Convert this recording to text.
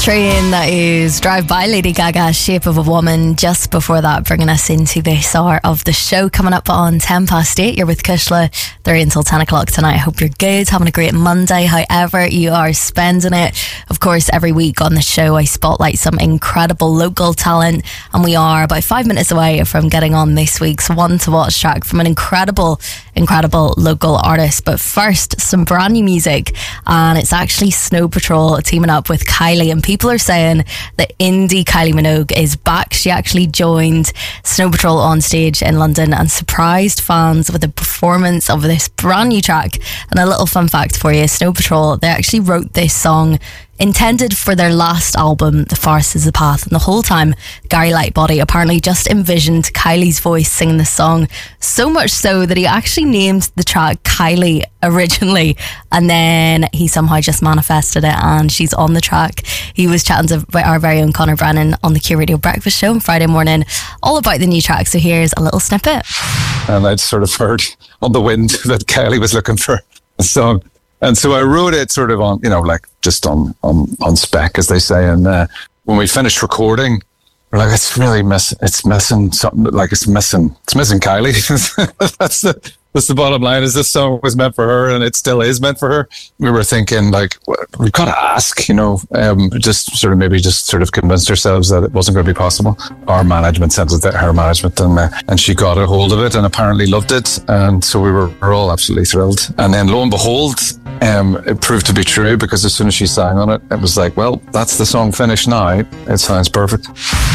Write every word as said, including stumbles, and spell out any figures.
Train, that is Drive By, Lady Gaga, Shape of a Woman. Just before that, bringing us into this hour of the show. Coming up on ten past eight, you're with Kushla. They're until ten o'clock tonight. I hope you're good, having a great Monday, however you are spending it. Of course, every week on the show I spotlight some incredible local talent, and we are about five minutes away from getting on this week's One to Watch track from an incredible, incredible local artist. But first, some brand new music, and it's actually Snow Patrol teaming up with Kylie, and people are saying that indie Kylie Minogue is back. She actually joined Snow Patrol on stage in London and surprised fans with a performance of this brand new track. And a little fun fact for you, Snow Patrol, they actually wrote this song intended for their last album, The Forest is the Path, and the whole time Gary Lightbody apparently just envisioned Kylie's voice singing the song, so much so that he actually named the track Kylie originally, and then he somehow just manifested it and she's on the track. He was chatting to our very own Conor Brennan on the Q Radio Breakfast Show on Friday morning all about the new track, so here's a little snippet. And I'd sort of heard on the wind that Kylie was looking for a song. And so I wrote it sort of on, you know, like just on, on, on spec, as they say. And uh, when we finished recording, we're like, it's really miss, it's missing something, like it's missing, it's missing Kylie. That's the, that's the bottom line, is this song was meant for her and it still is meant for her. We were thinking like, we've got to ask, you know, um, just sort of maybe just sort of convinced ourselves that it wasn't going to be possible. Our management sent it to her management, and uh, and she got a hold of it and apparently loved it. And so we were, we were all absolutely thrilled. And then lo and behold, um, it proved to be true, because as soon as she sang on it, it was like, well, that's the song finished now. It sounds perfect.